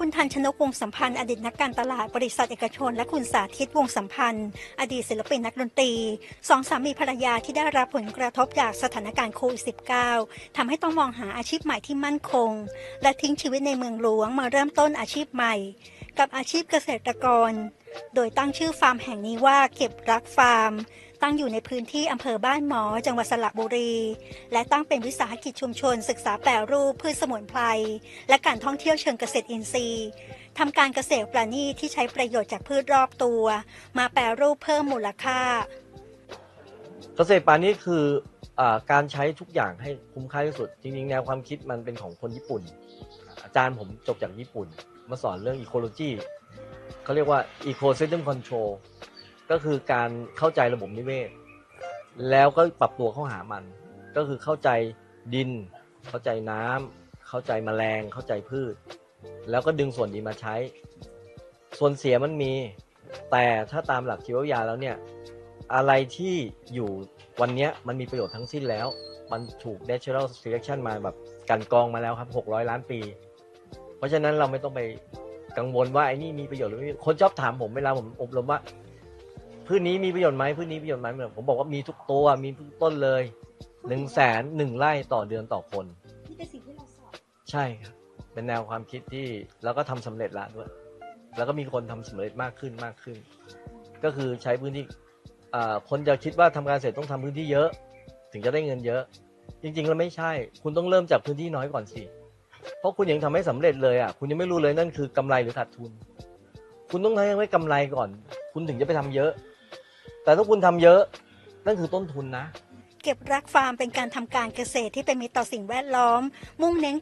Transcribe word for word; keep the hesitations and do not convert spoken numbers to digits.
คุณทันชนกวงศ์สัมพันธ์อดีตนักการตลาดบริษัทเอกชนและคุณสาธิตวงศ์สัมพันธ์อดีตศิลปินนักดนตรีสองสามีภรรยาที่ได้รับผลกระทบจากสถานการณ์โควิด สิบเก้า ทำให้ต้องมองหาอาชีพใหม่ที่มั่นคงและทิ้งชีวิตในเมืองหลวงมาเริ่มต้นอาชีพใหม่กับอาชีพเกษตรกรโดยตั้งชื่อฟาร์มแห่งนี้ว่าเก็บรักฟาร์มตั้งอยู่ในพื้นที่อำเภอบ้านหมอจังหวัดสระบุรีและตั้งเป็นวิสาหกิจชุมชนศึกษาแปรรูปพืชสมุนไพรและการท่องเที่ยวเชิงเกษตรอินทรีย์ทำการเกษตรประณีตที่ใช้ประโยชน์จากพืชรอบตัวมาแปรรูปเพิ่มมูลค่าเกษตรปานี้คืออาการใช้ทุกอย่างให้คุ้มค่าที่สุดจริงๆแนวความคิดมันเป็นของคนญี่ปุ่นอาจารย์ผมจบจากญี่ปุ่นมาสอนเรื่องอีโคโลจีเขาเรียกว่า Ecosystem Control ก็คือการเข้าใจระบบนิเวศแล้วก็ปรับตัวเข้าหามันก็คือเข้าใจดินเข้าใจน้ำเข้าใจแมลงเข้าใจพืชแล้วก็ดึงส่วนดีมาใช้ส่วนเสียมันมีแต่ถ้าตามหลักชีววิทยาแล้วเนี่ยอะไรที่อยู่วันนี้มันมีประโยชน์ทั้งสิ้นแล้วมันถูก natural selection มาแบบกันกรองมาแล้วครับหกร้อยล้านปีเพราะฉะนั้นเราไม่ต้องไปกังวลว่าไอ้นี่มีประโยชน์หรือไม่มีคนชอบถามผมเวลาผมอบรมว่าพืชนี้มีประโยชน์ไหมพืชนี้ประโยชน์ไหมผมบอกว่ามีทุกตัวมีทุกต้นเลยหนึ่งแสนหนึ่งไร่ต่อเดือนต่อคนนี่เป็นสิ่งที่เราสอนใช่ครับเป็นแนวความคิดที่แล้วก็ทำสำเร็จแล้วด้วยแล้วก็มีคนทำสำเร็จมากขึ้นมากขึ้นก็คือใช้พื้นที่คนจะคิดว่าทำการเกษตรต้องทำพื้นที่เยอะถึงจะได้เงินเยอะจริงๆแล้วไม่ใช่คุณต้องเริ่มจากพื้นที่น้อยก่อนสิเพราะคุณยังทำไม่สำเร็จเลยอ่ะคุณยังไม่รู้เลยนั่นคือกำไรหรือขาดทุนคุณต้องทำให้กำไรก่อนคุณถึงจะไปทำเยอะแต่ถ้าคุณทำเยอะนั่นคือต้นทุนนะเก็บรักฟาร์มเป็นการทำการเกษตรที่เป็นมิตรต่อสิ่งแวดล้อมมุ่งเน้น